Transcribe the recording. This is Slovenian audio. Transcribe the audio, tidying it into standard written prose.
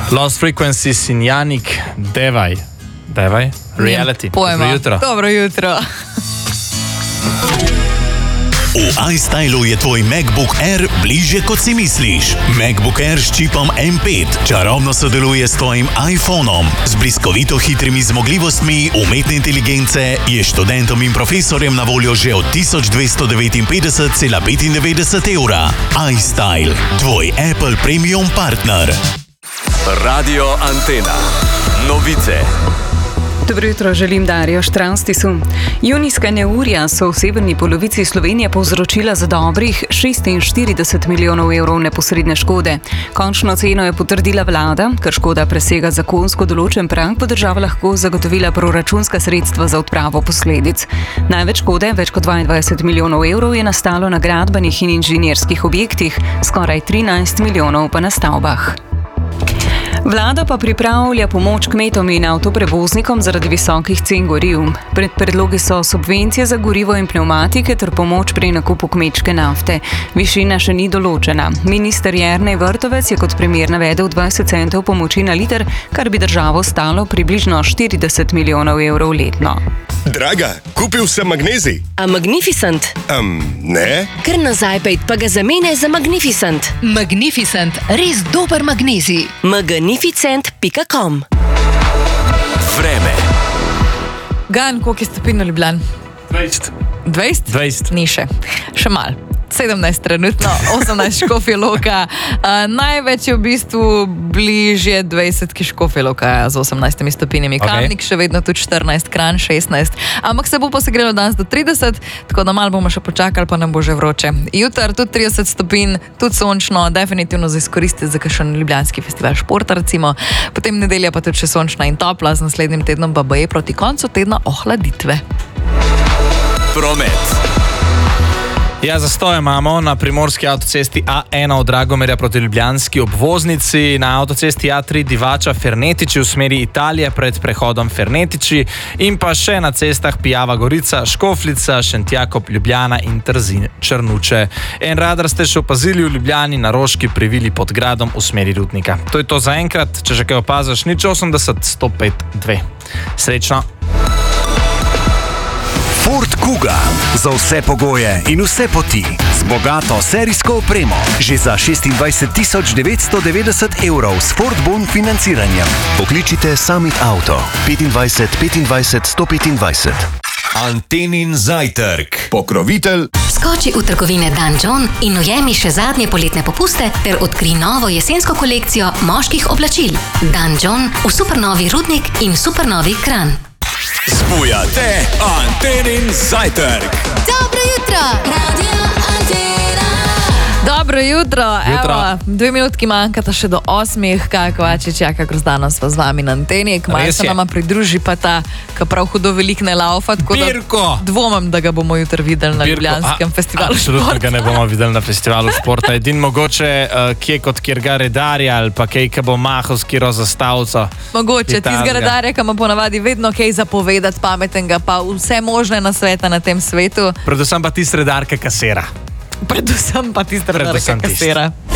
Lost Frequencies in Janik, Devaj, Reality. Dobro jutro. Dobro jutro. V iStylu je tvoj MacBook Air bližje, kot si misliš. MacBook Air s čipom M5 čarobno sodeluje s tvojim iPhonom. Z bliskovito hitrimi zmogljivostmi umetne inteligence je študentom in profesorjem na voljo že od 1259,95 evra. iStyle, tvoj Apple Premium partner. Radio Antena. Novice. Dobro jutro, želim Darjo Štranstisu. Junijska neurja so v severni polovici Slovenije povzročila za dobrih 46 milijonov evrov neposredne škode. Končno ceno je potrdila vlada, ker škoda presega zakonsko določen prag, bo država lahko zagotovila proračunska sredstva za odpravo posledic. Največ škode, več kot 22 milijonov evrov, je nastalo na gradbenih in inženirskih objektih, skoraj 13 milijonov pa na stavbah. Vlada pa pripravlja pomoč kmetom in avtoprevoznikom zaradi visokih cen goriv. Predlogi so subvencije za gorivo in pnevmatike ter pomoč pri nakupu kmečke nafte. Višina še ni določena. Minister Jernej Vrtovec je kot primer navedel 20 centov pomoči na liter, kar bi državo stalo približno 40 milijonov evrov letno. Draga, kupil sem magnezij. A Magnificent? Ne. Kar nazaj pejt, pa ga zamene za Magnificent. Magnificent, res dober magnezij. Magnificent.com. Vreme. Gan, koliko je stopinj v Ljubljani? 20. 20? Ni še. Še malo. 17 trenutno, 18 Škofja Loka. Največ je v bistvu bližje 20 Škofja Loka z 18 stopinjami. Kamnik še vedno tudi 14, Kranj 16. Ampak se bo posegrelo danes do 30, tako da malo bomo še počakali, pa nam bo že vroče. Jutr tudi 30 stopinj, tudi sončno, definitivno za izkoristiti za kakšen ljubljanski festival športa recimo. Potem nedelja pa tudi še sončna in topla, z naslednjim tednom pa bo je proti koncu tedna ohladitve. Promet. Ja, zastoj imamo na primorski avtocesti A1 od Dragomerja proti ljubljanski obvoznici, na avtocesti A3 Divača Fernetiči v smeri Italije pred prehodom Fernetiči in pa še na cestah Pijava Gorica, Škofljica, Šentjakob, Ljubljana in Trzin Črnuče. En radar ste še opazili v Ljubljani na Roški pri Vili pod gradom v smeri Rudnika. To je to za enkrat, če že kaj opaziš, 080 105 2. Srečno! Ford Kuga. Za vse pogoje in vse poti. Z bogato serijsko opremo. Že za 26 990 evrov s Ford Bon financiranjem. Pokličite Summit Auto 25 25 125. Antenin zajtrk. Pokrovitelj. Skoči v trgovine Dan John in ujemi še zadnje poletne popuste ter odkri novo jesensko kolekcijo moških oblačil. Dan John v supernovi Rudnik in supernovi Kranj. Zbujate Antenin zajtrk. Dobro jutro, Radio Antena. Dobro jutro, evo, 2 minutki manjkata še do 8, Kaj Kovačič, Jaka Grozdanov sva z vami na anteni, kmalu se nama pridruži pa ta, ki prav hudo velik ne laufa, tako Birko! Da dvomim, da ga bomo jutri videli na Ljubljanskem festivalu športa. Absolutno ga ne bomo videli na festivalu športa, edin mogoče kje kot kjer ga redarja ali pa kaj, ki bo mahal s kiro zastavco. Mogoče, tizga redarja, ki ima ponavadi vedno kaj zapovedati pametnega, pa vse možne nasvete na tem svetu. Predvsem pa tist redarka kasera. Predvsem pa tista redarka kasera.